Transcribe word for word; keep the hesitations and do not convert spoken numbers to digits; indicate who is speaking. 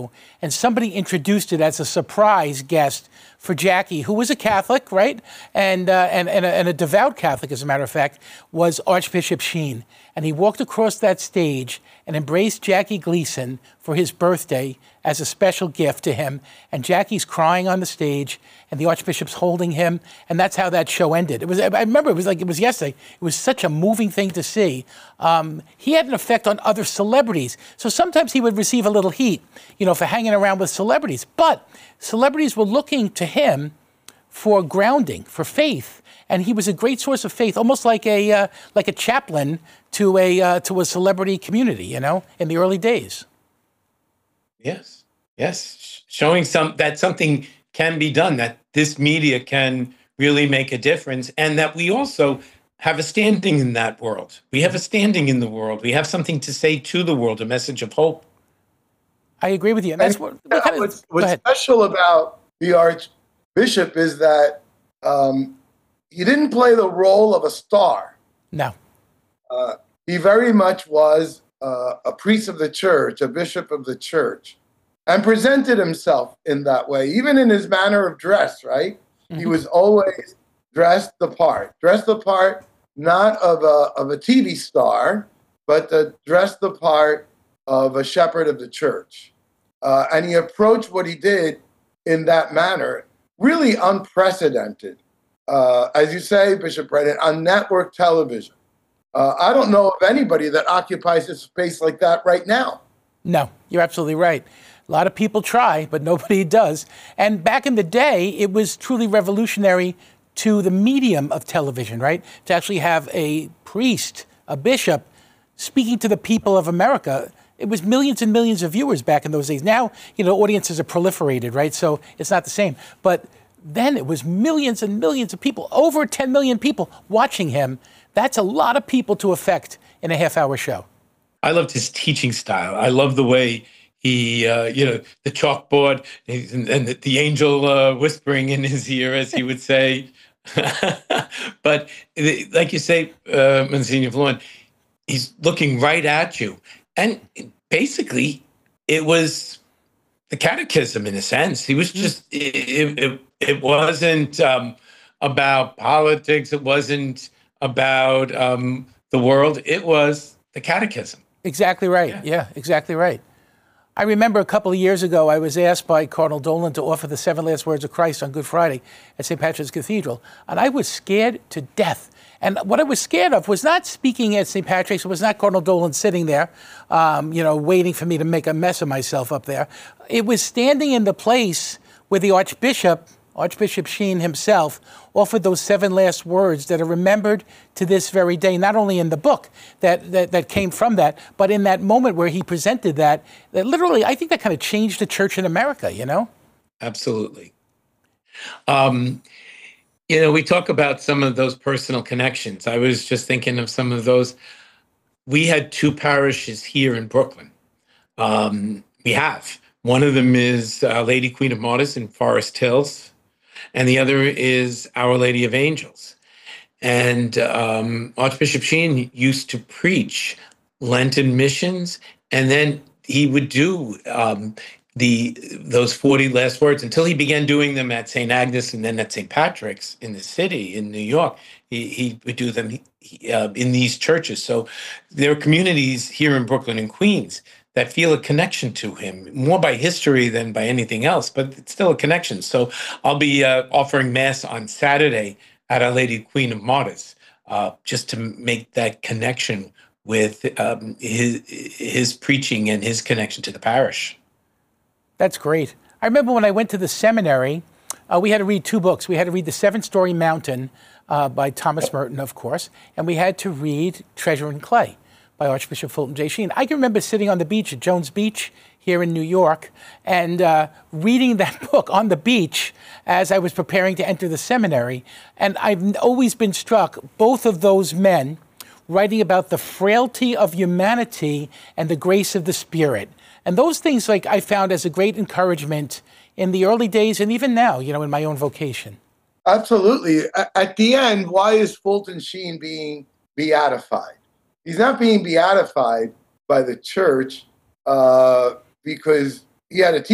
Speaker 1: show, and somebody introduced it as a surprise guest for Jackie, who was a Catholic, right? And, uh, and, and, a, and a devout Catholic, as a matter of fact, was Archbishop Sheen. And he walked across that stage and embraced Jackie Gleason for his birthday as a special gift to him. And Jackie's crying on the stage, and the Archbishop's holding him. And that's how that show ended. It was, I remember it was like it was yesterday. It was such a moving thing to see. Um, he had an effect on other celebrities. So sometimes he would receive a little heat, you know, for hanging around with celebrities. But celebrities were looking to him for grounding, for faith. And he was a great source of faith, almost like a uh, like a chaplain to a uh, to a celebrity community, you know, in the early days.
Speaker 2: Yes, yes, showing some that something can be done, that this media can really make a difference, and that we also have a standing in that world. We have a standing in the world. We have something to say to the world, a message of hope.
Speaker 1: I agree with you. And that's
Speaker 3: and,
Speaker 1: what,
Speaker 3: uh,
Speaker 1: what kind of,
Speaker 3: what's, what's special about the Archbishop is that um, he didn't play the role of a star.
Speaker 1: No.
Speaker 3: Uh, he very much was uh, a priest of the church, a bishop of the church, and presented himself in that way, even in his manner of dress, right? Mm-hmm. He was always dressed the part, dressed the part not of a, of a T V star, but uh, dressed the part of a shepherd of the church. Uh, and he approached what he did in that manner, really unprecedented. Uh, as you say, Bishop Brennan, on network television. Uh, I don't know of anybody that occupies a space like that right now.
Speaker 1: No, you're absolutely right. A lot of people try, but nobody does. And back in the day, it was truly revolutionary to the medium of television, right? To actually have a priest, a bishop, speaking to the people of America. It was millions and millions of viewers back in those days. Now, you know, audiences are proliferated, right? So it's not the same. But then it was millions and millions of people, over ten million people watching him. That's a lot of people to affect in a half-hour show.
Speaker 2: I loved his teaching style. I love the way he, uh, you know, the chalkboard and, and the, the angel uh, whispering in his ear, as he would say. But like you say, uh, Monsignor Florin, he's looking right at you. And basically, it was the catechism in a sense. He was just, it, it, it wasn't um, about politics. It wasn't about um, the world. It was the catechism.
Speaker 1: Exactly right. Yeah. yeah, exactly right. I remember a couple of years ago, I was asked by Cardinal Dolan to offer the seven last words of Christ on Good Friday at Saint Patrick's Cathedral. And I was scared to death. And what I was scared of was not speaking at Saint Patrick's. It was not Cardinal Dolan sitting there, um, you know, waiting for me to make a mess of myself up there. It was standing in the place where the Archbishop, Archbishop Sheen himself, offered those seven last words that are remembered to this very day, not only in the book that, that, that came from that, but in that moment where he presented that, that literally, I think that kind of changed the church in America, you know?
Speaker 2: Absolutely. Um, you know, we talk about some of those personal connections. I was just thinking of some of those. We had two parishes here in Brooklyn. Um, we have. One of them is uh, Lady Queen of Martyrs in Forest Hills, and the other is Our Lady of Angels. And um, Archbishop Sheen used to preach Lenten missions, and then he would do um, the those forty last words until he began doing them at Saint Agnes and then at Saint Patrick's in the city in New York. He, he would do them he, uh, in these churches. So there are communities here in Brooklyn and Queens that feel a connection to him, more by history than by anything else, but it's still a connection. So I'll be uh, offering Mass on Saturday at Our Lady Queen of Martyrs, uh, just to make that connection with um, his, his preaching and his connection to the parish.
Speaker 1: That's great. I remember when I went to the seminary, uh, we had to read two books. We had to read The Seven-Story Mountain uh, by Thomas Merton, of course, and we had to read Treasure in Clay by Archbishop Fulton J. Sheen. I can remember sitting on the beach at Jones Beach here in New York and uh, reading that book on the beach as I was preparing to enter the seminary. And I've always been struck, both of those men writing about the frailty of humanity and the grace of the Spirit. And those things, like, I found as a great encouragement in the early days and even now, you know, in my own vocation.
Speaker 3: Absolutely. At the end, why is Fulton Sheen being beatified? He's not being beatified by the church uh, because he had a